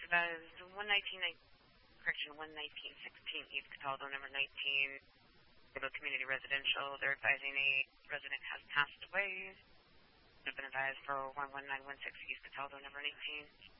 advised 11916 East Cataldo, number 19, community residential. They're advising a resident has passed away. Have been advised for 11916 East Cataldo, number 19.